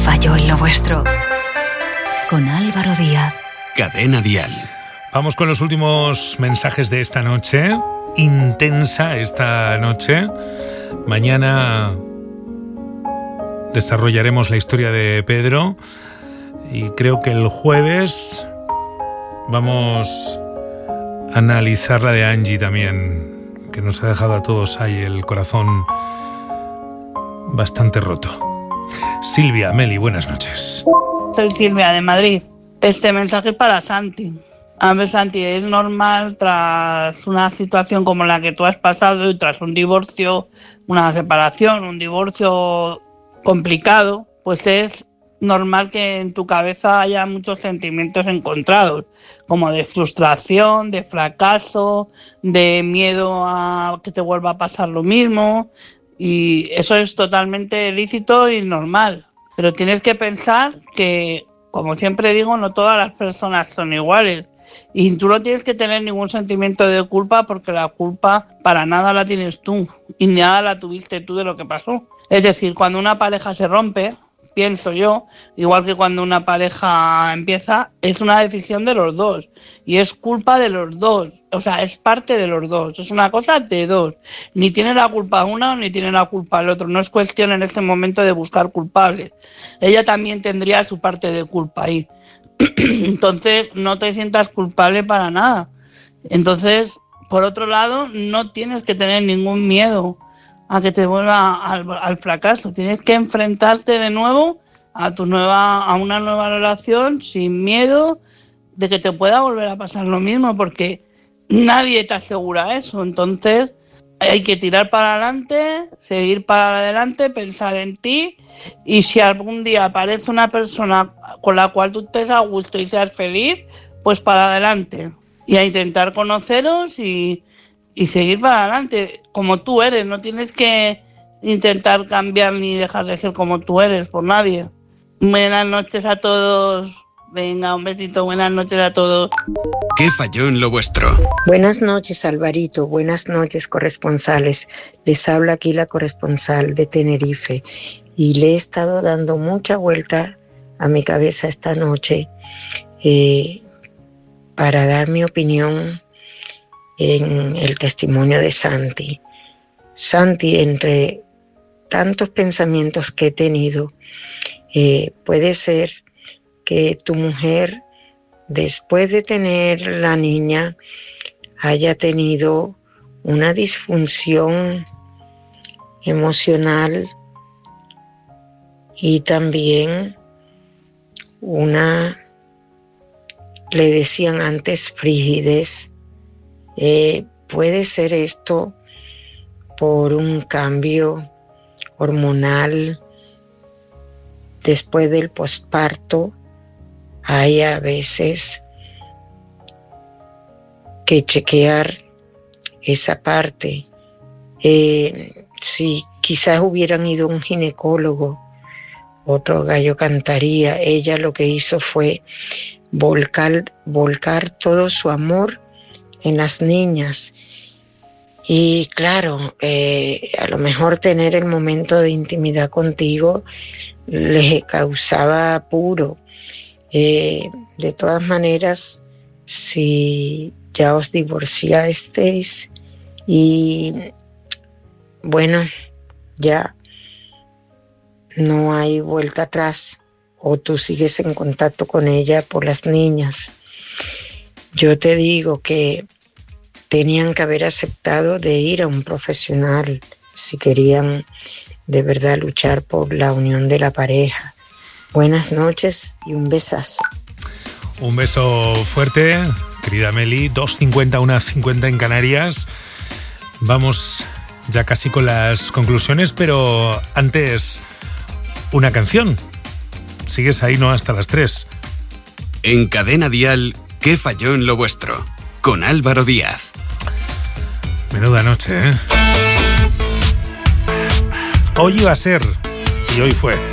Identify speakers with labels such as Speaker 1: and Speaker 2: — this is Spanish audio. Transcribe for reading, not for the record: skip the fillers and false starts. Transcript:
Speaker 1: falló en lo vuestro? Con Álvaro Díaz.
Speaker 2: Cadena Dial.
Speaker 3: Vamos con los últimos mensajes de esta noche. Intensa esta noche. Mañana desarrollaremos la historia de Pedro y creo que el jueves vamos a analizar la de Angie también, que nos ha dejado a todos ahí el corazón bastante roto. Silvia, Meli, buenas noches.
Speaker 4: Soy Silvia de Madrid. Este mensaje es para Santi. A ver, Santi, es normal tras una situación como la que tú has pasado y tras un divorcio, una separación, un divorcio complicado, pues es normal que en tu cabeza haya muchos sentimientos encontrados, como de frustración, de fracaso, de miedo a que te vuelva a pasar lo mismo, y eso es totalmente lícito y normal. Pero tienes que pensar que, como siempre digo, no todas las personas son iguales. Y tú no tienes que tener ningún sentimiento de culpa porque la culpa para nada la tienes tú y nada la tuviste tú de lo que pasó. Es decir, cuando una pareja se rompe, pienso yo, igual que cuando una pareja empieza, es una decisión de los dos y es culpa de los dos, o sea, es parte de los dos, es una cosa de dos. Ni tiene la culpa uno ni tiene la culpa el otro, no es cuestión en este momento de buscar culpables. Ella también tendría su parte de culpa ahí. Entonces no te sientas culpable para nada. Entonces, por otro lado, no tienes que tener ningún miedo a que te vuelva al fracaso. Tienes que enfrentarte de nuevo a una nueva relación sin miedo de que te pueda volver a pasar lo mismo, porque nadie te asegura eso. Entonces hay que tirar para adelante, seguir para adelante, pensar en ti, y si algún día aparece una persona con la cual tú estés a gusto y seas feliz, pues para adelante. Y a intentar conoceros y seguir para adelante como tú eres. No tienes que intentar cambiar ni dejar de ser como tú eres por nadie. Buenas noches a todos. Venga, un besito, buenas noches a todos.
Speaker 2: ¿Qué falló en lo vuestro?
Speaker 5: Buenas noches, Alvarito. Buenas noches, corresponsales. Les habla aquí la corresponsal de Tenerife y le he estado dando mucha vuelta a mi cabeza esta noche para dar mi opinión en el testimonio de Santi. Santi, entre tantos pensamientos que he tenido, puede ser que tu mujer, después de tener la niña, haya tenido una disfunción emocional y también le decían antes, frigidez. Puede ser esto por un cambio hormonal después del posparto. Hay a veces que chequear esa parte. Si quizás hubieran ido a un ginecólogo, otro gallo cantaría. Ella lo que hizo fue volcar todo su amor en las niñas. Y claro, a lo mejor tener el momento de intimidad contigo les causaba apuro. De todas maneras, si ya os divorciasteis y bueno, ya no hay vuelta atrás, o tú sigues en contacto con ella por las niñas, yo te digo que tenían que haber aceptado de ir a un profesional si querían de verdad luchar por la unión de la pareja. Buenas noches y un besazo.
Speaker 3: Un beso fuerte, querida Meli. 2:50, 1:50 en Canarias. Vamos ya casi con las conclusiones, pero antes una canción. Sigues ahí, ¿no? Hasta las 3.
Speaker 2: En Cadena Dial, ¿qué falló en lo vuestro? Con Álvaro Díaz.
Speaker 3: Menuda noche, ¿eh? Hoy iba a ser, y hoy fue.